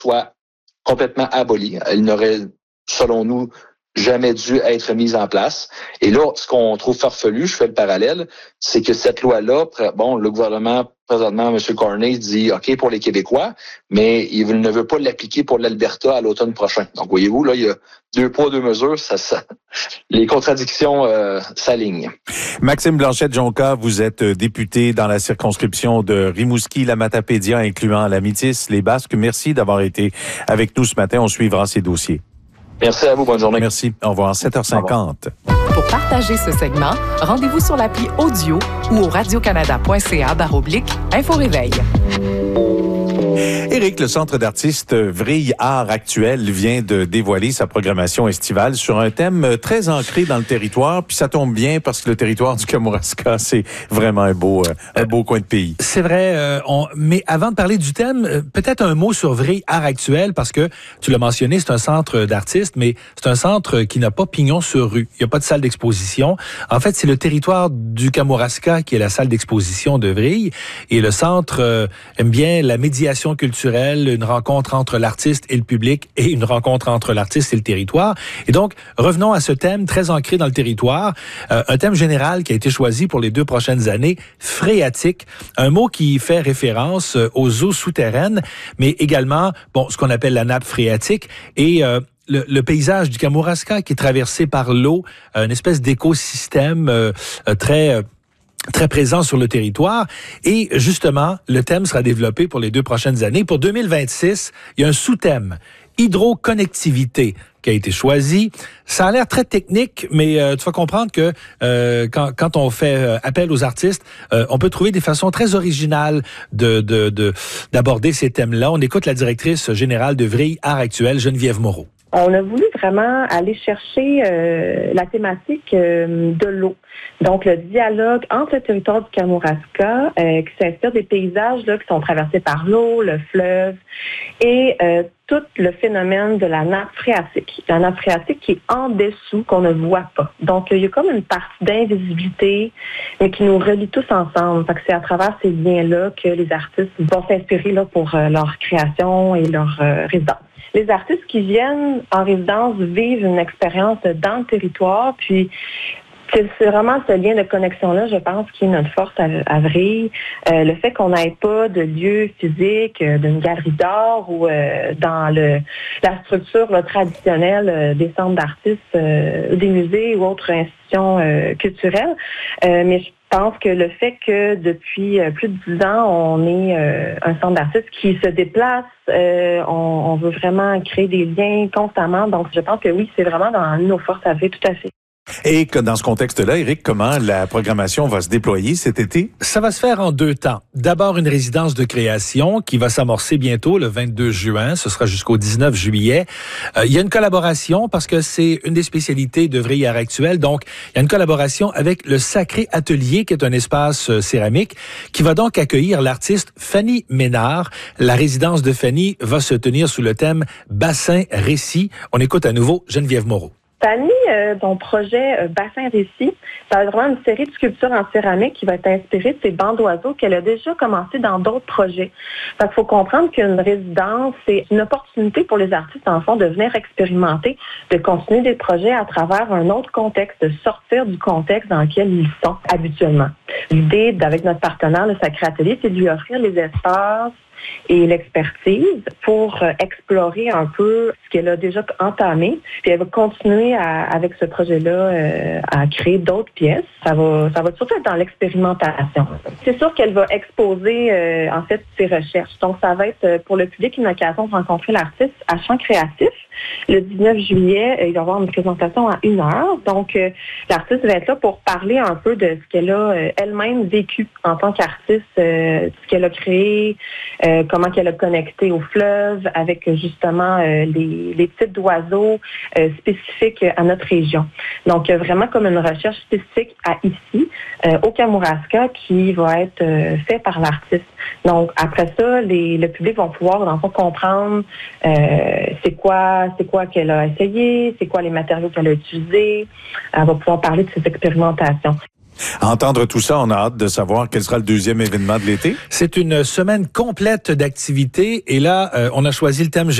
soit complètement abolie. Elle n'aurait, selon nous, jamais dû être mise en place. Et là, ce qu'on trouve farfelu, je fais le parallèle, c'est que cette loi-là, bon, le gouvernement, présentement, M. Cornyn dit OK pour les Québécois, mais il ne veut pas l'appliquer pour l'Alberta à l'automne prochain. Donc, voyez-vous, là, il y a 2 poids, 2 mesures, les contradictions s'alignent. Maxime Blanchette-Jonca, vous êtes député dans la circonscription de Rimouski-la-Matapédia, incluant la Métis, les Basques. Merci d'avoir été avec nous ce matin. On suivra ces dossiers. Merci à vous. Bonne journée. Merci. Au revoir. 7h50. Au revoir. Pour partager ce segment, rendez-vous sur l'appli Audio ou au radiocanada.ca/Info-réveil. Éric, le Centre d'artistes Vrille Art Actuel vient de dévoiler sa programmation estivale sur un thème très ancré dans le territoire. Puis ça tombe bien parce que le territoire du Kamouraska, c'est vraiment un beau coin de pays. C'est vrai. Mais avant de parler du thème, peut-être un mot sur Vrille Art Actuel parce que tu l'as mentionné, c'est un centre d'artistes, mais c'est un centre qui n'a pas pignon sur rue. Il n'y a pas de salle d'exposition. En fait, c'est le territoire du Kamouraska qui est la salle d'exposition de Vrille. Et le centre aime bien la médiation culturelle, une rencontre entre l'artiste et le public et une rencontre entre l'artiste et le territoire. Et donc, revenons à ce thème très ancré dans le territoire, un thème général qui a été choisi pour les 2 prochaines années, phréatique, un mot qui fait référence aux eaux souterraines, mais également, ce qu'on appelle la nappe phréatique et le paysage du Kamouraska qui est traversé par l'eau, une espèce d'écosystème très présent sur le territoire. Et justement, le thème sera développé pour les 2 prochaines années. Pour 2026, il y a un sous-thème, hydroconnectivité, qui a été choisi. Ça a l'air très technique, mais tu vas comprendre que quand on fait appel aux artistes, on peut trouver des façons très originales d'aborder ces thèmes-là. On écoute la directrice générale de Vrille Art Actuel, Geneviève Moreau. On a voulu vraiment aller chercher la thématique de l'eau. Donc, le dialogue entre le territoire du Kamouraska, qui s'inspire des paysages là, qui sont traversés par l'eau, le fleuve, et tout le phénomène de la nappe phréatique. La nappe phréatique qui est en dessous, qu'on ne voit pas. Donc, il y a comme une partie d'invisibilité, mais qui nous relie tous ensemble. Fait que c'est à travers ces liens-là que les artistes vont s'inspirer là, pour leur création et leur résidence. Les artistes qui viennent en résidence vivent une expérience dans le territoire, puis c'est vraiment ce lien de connexion-là, je pense, qui est notre force à Vrille. Le fait qu'on n'ait pas de lieu physique, d'une galerie d'art ou dans la structure là, traditionnelle des centres d'artistes, des musées ou autres institutions culturelles. Mais je pense que le fait que depuis plus de 10 ans, on est un centre d'artistes qui se déplace, on veut vraiment créer des liens constamment. Donc, je pense que oui, c'est vraiment dans nos forces à Vrille, tout à fait. Et que dans ce contexte-là, Éric, comment la programmation va se déployer cet été? Ça va se faire en 2 temps. D'abord, une résidence de création qui va s'amorcer bientôt, le 22 juin. Ce sera jusqu'au 19 juillet. Il y a une collaboration parce que c'est une des spécialités de Vrille Art Actuel. Donc, il y a une collaboration avec le Sacré Atelier, qui est un espace céramique, qui va donc accueillir l'artiste Fanny Ménard. La résidence de Fanny va se tenir sous le thème Bassin Récit. On écoute à nouveau Geneviève Moreau. Fanny, ton projet Bassin Récit, ça va être vraiment une série de sculptures en céramique qui va être inspirée de ces bancs d'oiseaux qu'elle a déjà commencé dans d'autres projets. Fait qu'il faut comprendre qu'une résidence, c'est une opportunité pour les artistes, en fond, de venir expérimenter, de continuer des projets à travers un autre contexte, de sortir du contexte dans lequel ils sont habituellement. L'idée, avec notre partenaire, le Sacré Atelier, c'est de lui offrir les espaces et l'expertise pour explorer un peu ce qu'elle a déjà entamé. Puis elle va continuer avec ce projet-là à créer d'autres pièces. Ça va surtout être dans l'expérimentation. C'est sûr qu'elle va exposer en fait ses recherches. Donc ça va être pour le public une occasion de rencontrer l'artiste à Champ Créatif. Le 19 juillet, il va y avoir une présentation à 1 heure. Donc l'artiste va être là pour parler un peu de ce qu'elle a elle-même vécu en tant qu'artiste, ce qu'elle a créé, comment qu'elle a connecté au fleuve avec justement les types d'oiseaux spécifiques à notre région. Donc vraiment comme une recherche spécifique à ici, au Kamouraska, qui va être fait par l'artiste. Donc après ça, le public vont pouvoir dans le fond comprendre c'est quoi qu'elle a essayé, c'est quoi les matériaux qu'elle a utilisés. Elle va pouvoir parler de ses expérimentations. À entendre tout ça, on a hâte de savoir quel sera le deuxième événement de l'été. C'est une semaine complète d'activités et là, on a choisi le thème